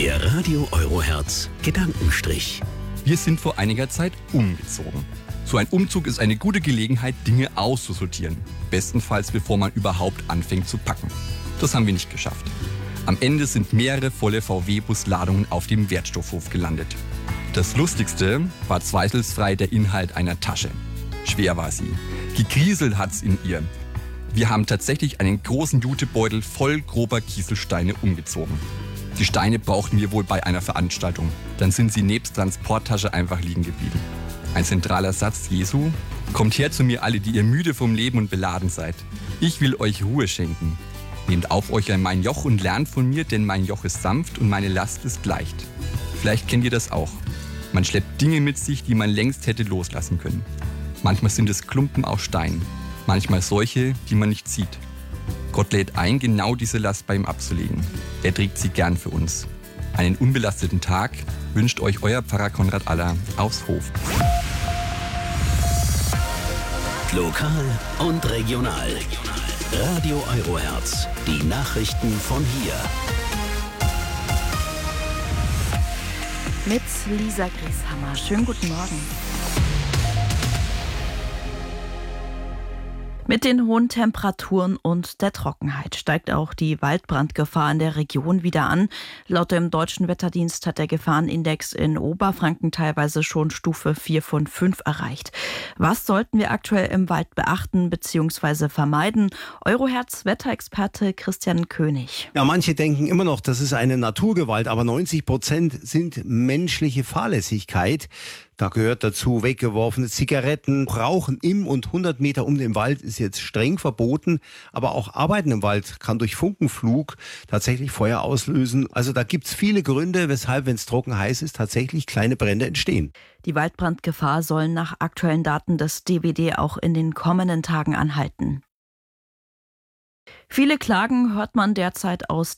Der Radio Eurohertz Gedankenstrich. Wir sind vor einiger Zeit umgezogen. So ein Umzug ist eine gute Gelegenheit, Dinge auszusortieren. Bestenfalls, bevor man überhaupt anfängt zu packen. Das haben wir nicht geschafft. Am Ende sind mehrere volle VW-Busladungen auf dem Wertstoffhof gelandet. Das Lustigste war zweifelsfrei der Inhalt einer Tasche. Schwer war sie. Gekrieselt hat's in ihr. Wir haben tatsächlich einen großen Jutebeutel voll grober Kieselsteine umgezogen. Die Steine brauchten wir wohl bei einer Veranstaltung. Dann sind sie nebst Transporttasche einfach liegen geblieben. Ein zentraler Satz Jesu: Kommt her zu mir alle, die ihr müde vom Leben und beladen seid. Ich will euch Ruhe schenken. Nehmt auf euch mein Joch und lernt von mir, denn mein Joch ist sanft und meine Last ist leicht. Vielleicht kennt ihr das auch. Man schleppt Dinge mit sich, die man längst hätte loslassen können. Manchmal sind es Klumpen aus Stein, manchmal solche, die man nicht sieht. Gott lädt ein, genau diese Last bei ihm abzulegen. Er trägt sie gern für uns. Einen unbelasteten Tag wünscht euch euer Pfarrer Konrad Aller aus Hof. Lokal und regional. Radio Eurohertz. Die Nachrichten von hier. Mit Lisa Grieshammer. Schönen guten Morgen. Mit den hohen Temperaturen und der Trockenheit steigt auch die Waldbrandgefahr in der Region wieder an. Laut dem Deutschen Wetterdienst hat der Gefahrenindex in Oberfranken teilweise schon Stufe 4 von 5 erreicht. Was sollten wir aktuell im Wald beachten bzw. vermeiden? Eurohertz-Wetterexperte Christian König. Ja, manche denken immer noch, das ist eine Naturgewalt, aber 90% sind menschliche Fahrlässigkeit. Da gehört dazu weggeworfene Zigaretten. Rauchen im und 100 Meter um den Wald ist jetzt streng verboten. Aber auch Arbeiten im Wald kann durch Funkenflug tatsächlich Feuer auslösen. Also da gibt's viele Gründe, weshalb, wenn es trocken heiß ist, tatsächlich kleine Brände entstehen. Die Waldbrandgefahr soll nach aktuellen Daten des DWD auch in den kommenden Tagen anhalten. Viele Klagen hört man derzeit aus